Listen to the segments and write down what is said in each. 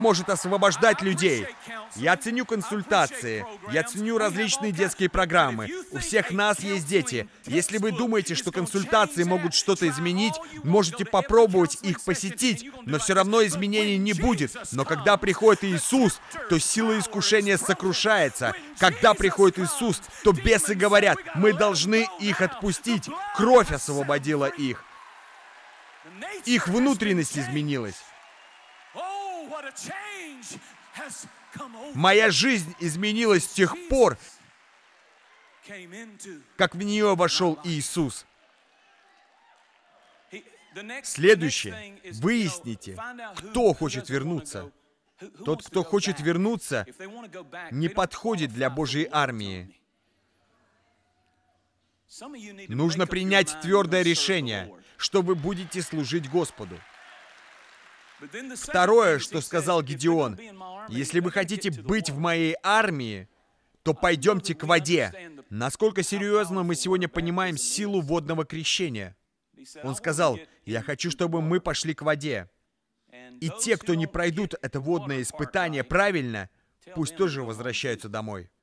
может освобождать людей. Я ценю консультации, я ценю различные детские программы. У всех нас есть дети. Если вы думаете, что консультации могут что-то изменить, можете попробовать их посетить, но все равно изменений не будет. Но когда приходит Иисус, то сила искушения сокрушается. Когда приходит Иисус, то бесы говорят: мы должны их отпустить. Кровь освободила их. Их внутренность изменилась. Моя жизнь изменилась с тех пор, как в нее вошел Иисус. Следующее. Выясните, кто хочет вернуться. Тот, кто хочет вернуться, не подходит для Божьей армии. Нужно принять твердое решение, что вы будете служить Господу. Второе, что сказал Гидеон: если вы хотите быть в моей армии, то пойдемте к воде. Насколько серьезно мы сегодня понимаем силу водного крещения? Он сказал: я хочу, чтобы мы пошли к воде. И те, кто не пройдут это водное испытание правильно, пусть тоже возвращаются домой.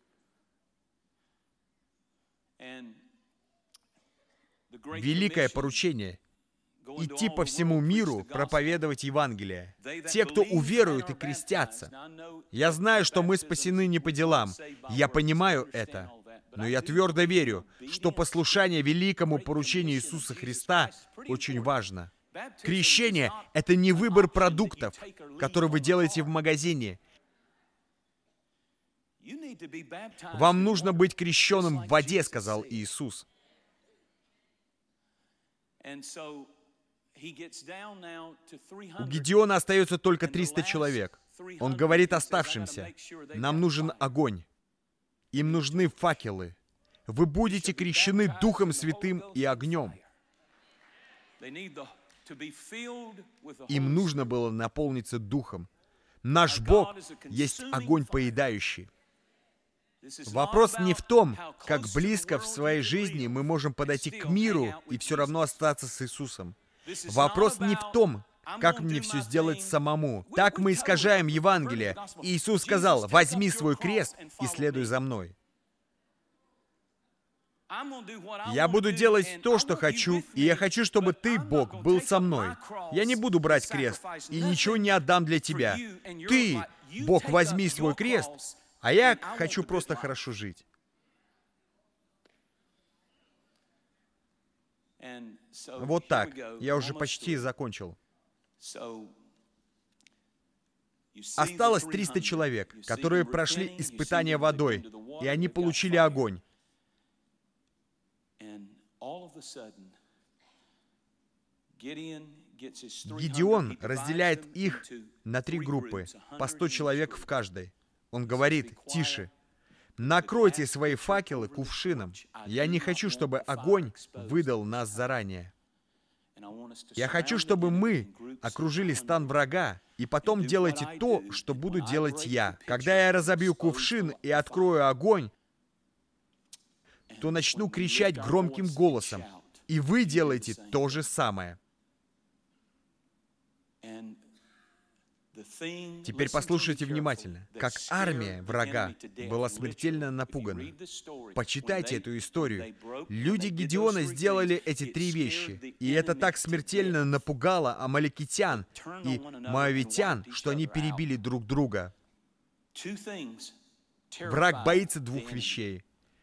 Великое поручение — идти по всему миру, проповедовать Евангелие. Те, кто уверуют и крестятся. Я знаю, что мы спасены не по делам. Я понимаю это. Но я твердо верю, что послушание великому поручению Иисуса Христа очень важно. Крещение — это не выбор продуктов, которые вы делаете в магазине. Вам нужно быть крещенным в воде, сказал Иисус. У Гидеона остается только 300 человек. Он говорит оставшимся: нам нужен огонь. Им нужны факелы. Вы будете крещены Духом Святым и огнем. Им нужно было наполниться Духом. Наш Бог есть огонь поедающий. Вопрос не в том, как близко в своей жизни мы можем подойти к миру и все равно остаться с Иисусом. Вопрос не в том, как мне все сделать самому. Так мы искажаем Евангелие. Иисус сказал: возьми свой крест и следуй за мной. Я буду делать то, что хочу, и я хочу, чтобы ты, Бог, был со мной. Я не буду брать крест и ничего не отдам для тебя. Ты, Бог, возьми свой крест, а я хочу просто хорошо жить. Вот так. Я уже почти закончил. Осталось 300 человек, которые прошли испытание водой, и они получили огонь. Гидеон разделяет их на 3 группы, по 100 человек в каждой. Он говорит: тише, накройте свои факелы кувшином. Я не хочу, чтобы огонь выдал нас заранее. Я хочу, чтобы мы окружили стан врага, и потом делайте то, что буду делать я. Когда я разобью кувшин и открою огонь, то начну кричать громким голосом, и вы делаете то же самое. Теперь послушайте внимательно, как армия врага была смертельно напугана. Почитайте эту историю. Люди Гидеона сделали эти 3 вещи, и это так смертельно напугало амаликитян и моавитян, что они перебили друг друга. Враг боится 2 вещей.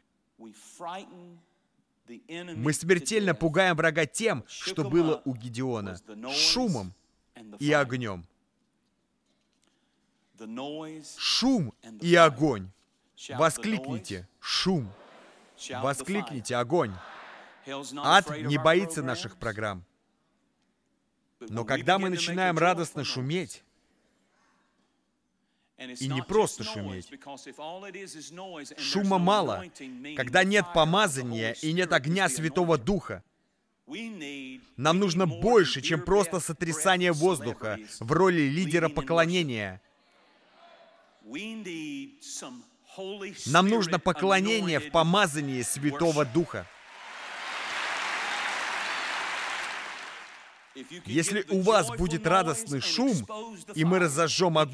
Мы смертельно пугаем врага тем, что было у Гидеона: шумом и огнем. Шум и огонь. Воскликните: шум. Воскликните: огонь. Ад не боится наших программ. Но когда мы начинаем радостно шуметь, и не просто шуметь, шума мало, когда нет помазания и нет огня Святого Духа. Нам нужно больше, чем просто сотрясание воздуха в роли лидера поклонения. Нам нужно поклонение в помазании Святого Духа. Если у вас будет радостный шум, и мы разожжем огонь,